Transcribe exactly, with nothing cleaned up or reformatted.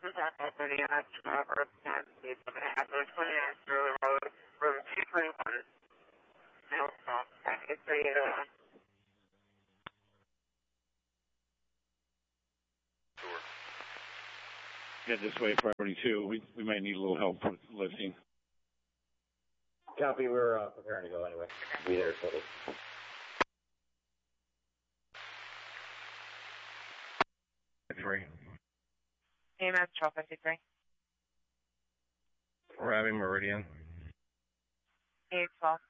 contact that video that's covered and it's going to have those twenty minutes early road, room two twenty-one. No, stop. It's three eight oh one. Get this way, priority two. We we might need a little help with lifting. Copy, we're uh, preparing to go anyway. Be there shortly. Three. A M S twelve fifty-three. We're having Meridian. eight twelve.